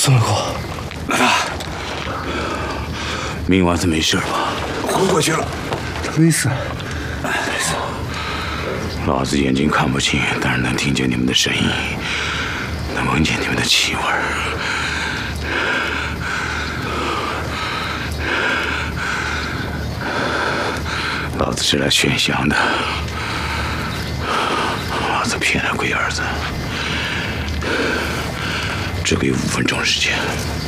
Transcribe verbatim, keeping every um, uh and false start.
孙文浩， 来吧。明娃子没事吧？ 昏过去了。 没事。 没事。老子眼睛看不清，但是能听见你们的声音，能闻见你们的气味。老子是来劝降的。老子骗了龟儿子，只给五分钟时间。